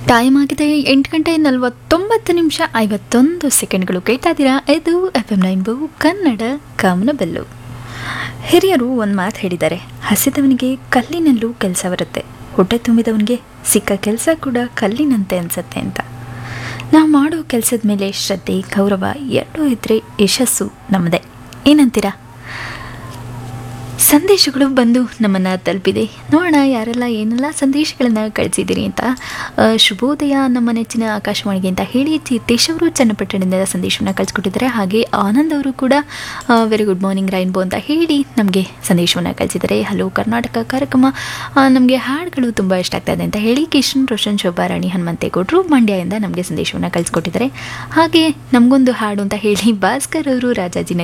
Time ಆಗಿದೆ 8 ಗಂಟೆ 49 ನಿಮಿಷ 51 ಸೆಕೆಂಡ್ಗಳು. ಕೇಳ್ತಾ ಇದ್ದೀರಾ, ಇದು FM ರೈನ್ಬೋ ಕನ್ನಡ ಕಾಮನಬೆಲ್ಲು. ಹಿರಿಯರು ಒಂದು ಮಾತು ಹೇಳಿದ್ದಾರೆ, ಹಸಿದವನಿಗೆ ಕಲ್ಲಿನಲ್ಲೂ ಕೆಲಸ ಬರುತ್ತೆ, ಹೊಟ್ಟೆ ತುಂಬಿದವನಿಗೆ ಸಿಕ್ಕ ಕೆಲಸ ಕೂಡ ಕಲ್ಲಿನಂತೆ ಅನಿಸುತ್ತೆ ಅಂತ. ನಾವು ಮಾಡೋ ಕೆಲಸದ ಮೇಲೆ ಶ್ರದ್ಧೆ, ಗೌರವ ಎರಡೂ ಇದ್ದರೆ ಯಶಸ್ಸು ನಮ್ಮದೇ. ಏನಂತೀರಾ? ಸಂದೇಶಗಳು ಬಂದು ನಮ್ಮನ್ನು ತಲುಪಿದೆ. ನೋಡೋಣ ಯಾರೆಲ್ಲ ಏನೆಲ್ಲ ಸಂದೇಶಗಳನ್ನು ಕಳಿಸಿದ್ದೀರಿ ಅಂತ. ಶುಭೋದಯ ನಮ್ಮ ನೆಚ್ಚಿನ ಆಕಾಶವಾಣಿಗೆ ಅಂತ ಹೇಳಿ ತೀರ್ಥೇಶ್ ಅವರು ಚನ್ನಪಟ್ಟಣದಿಂದ ಸಂದೇಶವನ್ನು ಕಳಿಸ್ಕೊಟ್ಟಿದ್ದಾರೆ. ಹಾಗೆ ಆನಂದ್ ಅವರು ಕೂಡ ವೆರಿ ಗುಡ್ ಮಾರ್ನಿಂಗ್ ರೈನ್ಬೋ ಅಂತ ಹೇಳಿ ನಮಗೆ ಸಂದೇಶವನ್ನು ಕಳಿಸಿದ್ದಾರೆ. ಹಲೋ ಕರ್ನಾಟಕ ಕಾರ್ಯಕ್ರಮ ನಮಗೆ ಹಾಡುಗಳು ತುಂಬ ಇಷ್ಟ ಆಗ್ತದೆ ಅಂತ ಹೇಳಿ ಕಿಶನ್ ರೋಷನ್ ಶೋಭಾರಾಣಿ ಹನುಮಂತೇಗೌಡರು ಮಂಡ್ಯದಿಂದ ನಮಗೆ ಸಂದೇಶವನ್ನು ಕಳಿಸ್ಕೊಟ್ಟಿದ್ದಾರೆ. ಹಾಗೆ ನಮಗೊಂದು ಹಾಡು ಅಂತ ಹೇಳಿ ಭಾಸ್ಕರ್ ಅವರು ರಾಜಾಜಿನ